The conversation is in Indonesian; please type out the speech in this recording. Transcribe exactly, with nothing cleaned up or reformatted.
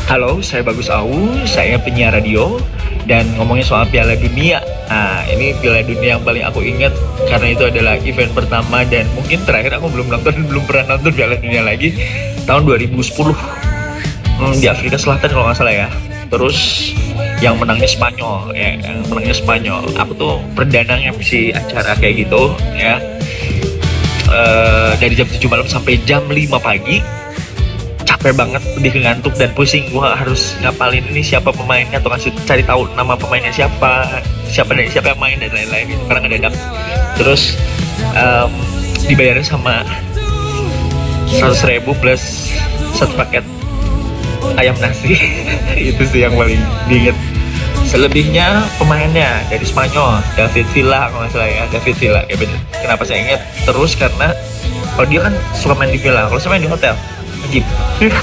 Halo, saya Bagus Au, saya penyiar radio dan ngomongin soal Piala Dunia. Nah, ini Piala Dunia yang paling aku ingat karena itu adalah event pertama dan mungkin terakhir aku belum nonton, belum pernah nonton Piala Dunia lagi tahun dua ribu sepuluh hmm, di Afrika Selatan kalau nggak salah ya. Terus yang menangnya Spanyol, ya, yang menangnya Spanyol. Aku tuh perdana M C acara kayak gitu, ya. Uh, dari jam tujuh malam sampai jam lima pagi. Capek banget, lebih ngantuk dan pusing. Gua harus ngapalin ini siapa pemainnya atau ngasih cari tahu nama pemainnya siapa, siapa dan siapa yang main dan lain-lain. Itu karena ngedadak. Terus um, dibayarnya sama seratus ribu plus satu paket ayam nasi. Itu sih yang paling diinget. Selebihnya pemainnya dari Spanyol, David Villa kalau nggak salah ya, David Villa. Ya bener. Kenapa saya ingat terus karena kalau dia kan suka main di Villa, kalau saya main di hotel. Ajib.